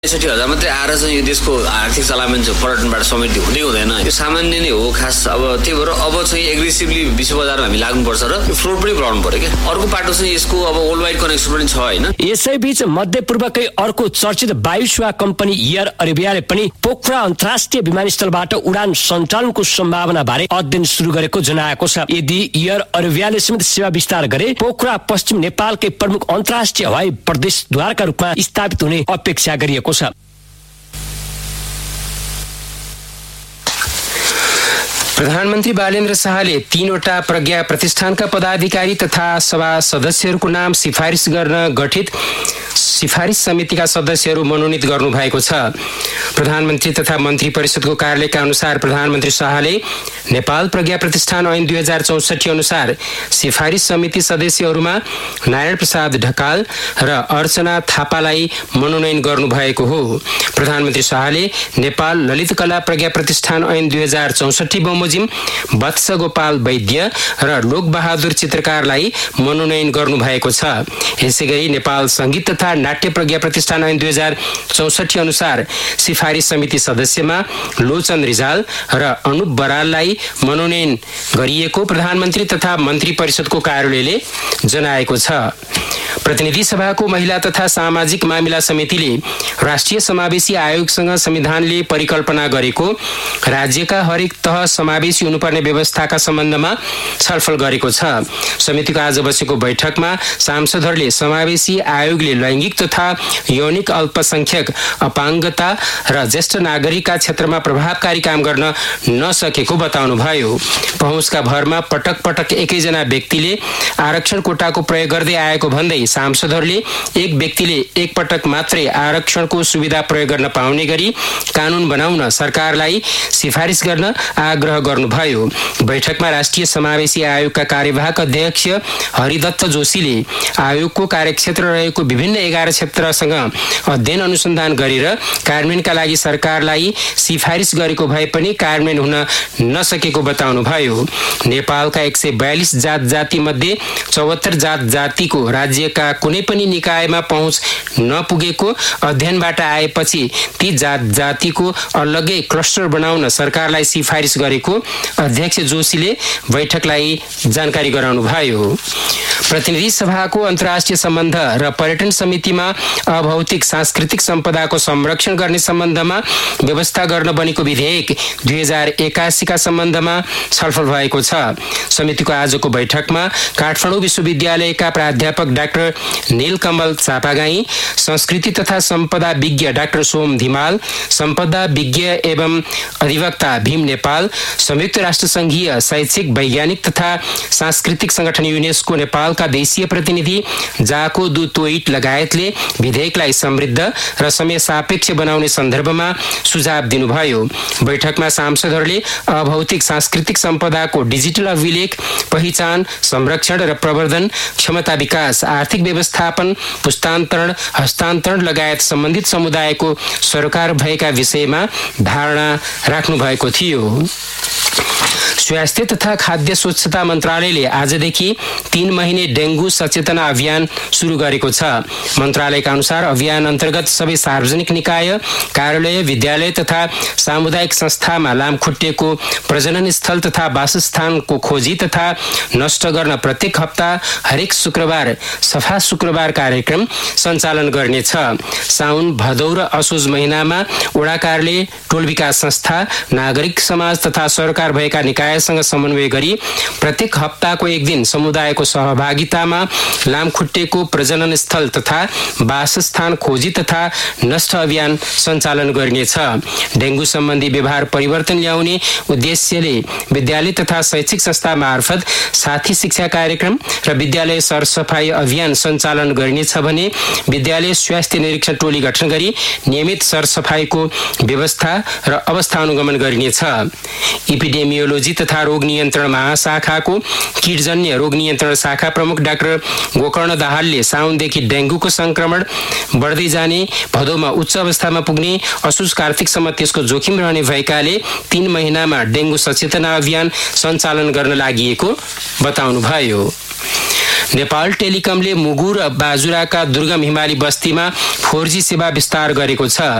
६५,000 मात्रै आएर चाहिँ यो देशको आर्थिक चलायमान चाहिँ पर्यटनबाट समृद्धि हुँदै हुँदैन। यो सामान्य नै हो खास। अब त्यही भएर अब चाहिँ एग्रेसिभली विश्व बजारमा हामी लाग्नुपर्छ र यो फ्लोट पनि बढाउनु पर्यो क्या। अर्को पाटो चाहिँ यसको अब वर्ल्ड वाइड कनेक्सन पनि छ होइन। यसैबीच मध्यपूर्वकै अर्को चर्चित वायु सेवा कम्पनी एयर अरेबियाले पनि पोखरा अन्तर्राष्ट्रिय विमानस्थलबाट उडान सञ्चालनको सम्भावना बारे अध्ययन सुरु गरेको जनाएको छ। यदि एयर अरेबियाले समेत सेवा विस्तार गरे पोखरा पश्चिम नेपालकै प्रमुख अन्तर्राष्ट्रिय हवाई प्रदेशद्वारका रूपमा स्थापित हुने अपेक्षा गरिएको छ। प्रधानमन्त्री बालेन्द्र शाहले 3वटा प्रज्ञा प्रतिष्ठानका पदाधिकारी तथा सभा सदस्यहरूको नाम सिफारिस गर्न गठित सिफारिस समितिका सदस्यहरू मनोनित गर्नु भएको छ। प्रधानमन्त्री तथा मन्त्री परिषदको कार्यालयका अनुसार प्रधानमन्त्री शाहले नेपाल प्रज्ञा प्रतिष्ठान ऐन 2064 अनुसार सिफारिस समिति सदस्यहरूमा नारायण प्रसाद ढकाल र अर्चना थापालाई मनोनयन गर्नुभएको हो। प्रधानमन्त्री शाहले नेपाल ललित कला प्रज्ञा प्रतिष्ठान ऐन 2064 बमोजिम वत्स गोपाल वैद्य र लोकबहादुर चित्रकारलाई मनोनयन गर्नुभएको छ। यसैगरी नेपाल संगीत तथा नाट्य प्रज्ञा प्रतिष्ठान ऐन 2064 अनुसार सिफारिस समिति सदस्यमा लोचन रिजाल र अनुप बराललाई मनोनयन गरिएको प्रधानमन्त्री तथा मन्त्री परिषदको कार्यालयले जनाएको छ। प्रतिनिधि सभाको महिला तथा सामाजिक मामिला समितिले राष्ट्रिय समावेशी आयोगसँग संविधानले परिकल्पना गरेको राज्यका हरेक तह समावेशी हुनुपर्ने व्यवस्थाका सम्बन्धमा छलफल गरेको छ। समितिको आज बसेको बैठकमा सांसदहरूले समावेशी आयोगले लैंगिक तथा यौनिक अल्पसंख्यक अपाङ्गता र ज्येष्ठ नागरिकका क्षेत्रमा प्रभावकारी काम गर्न नसकेको बताउनुभयो। पहुँचका भरमा पटक पटक एकैजना व्यक्तिले आरक्षण कोटाको प्रयोग गर्दै आएको भन्दै सांसदहरूले एक व्यक्तिले एक पटक मात्रै आरक्षणको सुविधा प्रयोग गर्न पाउने गरी कानून बनाउन सरकारलाई सिफारिस गर्न आग्रह गर्नुभयो। बैठकमा राष्ट्रिय समावेशी आयोगका कार्यवाहक अध्यक्ष हरिदत्त जोशीले आयोगको कार्यक्षेत्र रहेको विभिन्न 11 क्षेत्रसँग अध्ययन अनुसन्धान गरेर कार्यान्वयनका लागि सरकारलाई सिफारिस गरेको भए पनि कार्यान्वयन हुन नसकेको बताउनुभयो। नेपालका 142 जात जाति मध्ये 74 जात जातिको राज्यका कुनै पनि निकायमा पहुँच नपुगेको अध्ययनबाट आएपछि ती जात जातिको अलग्गै क्लस्टर बनाउन सरकारलाई सिफारिस गरेको अध्यक्ष जोशीले बैठकलाई जानकारी गराउनुभयो। प्रतिनिधि सभाको अन्तर्राष्ट्रिय सम्बन्ध र पर्यटन समितिमा अभौतिक सांस्कृतिक सम्पदाको संरक्षण गर्ने सम्बन्धमा व्यवस्था गर्न बनेको विधेयक 2081 का सम्बन्धमा छलफल भएको छ। समितिको आजको बैठकमा काठमाडौँ विश्वविद्यालयका प्राध्यापक डाक्टर नीलकमल चापागाई, संस्कृति तथा सम्पदा विज्ञ डाक्टर सोम धिमाल, सम्पदा विज्ञ एवं अधिवक्ता भीम नेपाल, संयुक्त राष्ट्र संघीय शैक्षिक वैज्ञानिक तथा सांस्कृतिक संगठन युनेस्को नेपालका देशीय प्रतिनिधि जाको दु तोइट लगायतले विधेयकलाई समृद्ध र समय सापेक्ष बनाउने सन्दर्भमा सुझाव दिनुभयो। बैठकमा सांसदहरूले अभौतिक सांस्कृतिक सम्पदाको डिजिटल अभिलेख, पहिचान, संरक्षण र प्रवर्धन, क्षमता विकास, आर्थिक व्यवस्थापन, पुस्तान्तरण, हस्तान्तरण लगायत सम्बन्धित समुदायको सरकार भएका विषयमा धारणा राख्नु भएको थियो। स्वास्थ्य तथा खाद्य स्वच्छता मन्त्रालयले आजदेखि 3 महिने डेंगू सचेतना अभियान सुरु गरेको छ। मन्त्रालयका अनुसार अभियान अन्तर्गत सबै सार्वजनिक निकाय, कार्यालय, विद्यालय तथा सामुदायिक संस्थामा लामखुट्टेको प्रजनन स्थल तथा वासस्थानको खोजी तथा नष्ट गर्न प्रत्येक हप्ता हरेक शुक्रबार सफा शुक्रबार कार्यक्रम सञ्चालन गर्नेछ। साउन, भदौ र असोज महिनामा वडा कार्यालय, टोल विकास संस्था, नागरिक समाज तथा सरकार भएका निकायसँग समन्वय गरी प्रत्येक हप्ताको एक दिन समुदायको सहभागितामा लामखुट्टेको प्रजनन स्थल तथा वासस्थान खोजी तथा नष्ट अभियान सञ्चालन गरिनेछ। डेंगू सम्बन्धी व्यवहार परिवर्तन ल्याउने उद्देश्यले विद्यालय तथा शैक्षिक संस्था मार्फत साथी शिक्षा कार्यक्रम र विद्यालय सरसफाई अभियान सञ्चालन गरिनेछ भने विद्यालय स्वास्थ्य निरीक्षण टोली गठन गरी नियमित सरसफाईको व्यवस्था र अवस्था अनुगमन गरिनेछ। इपिडेमियोलोजी तथा रोग नियन्त्रण महाशाखाको कीटजन्य रोग नियन्त्रण शाखा प्रमुख डाक्टर गोकर्ण दाहालले साउनदेखि डेंगूको संक्रमण बढ्दै जाने, भदौमा उच्च अवस्थामा पुग्ने, असोज कार्तिकसम्म त्यसको जोखिम रहने भएकाले 3 महिनामा डेंगू सचेतना अभियान सञ्चालन गर्न लागि बताउनुभयो। नेपाल टेलिकमले मुगु र बाजुराका दुर्गम हिमाली बस्तीमा 4G सेवा विस्तार गरेको छ।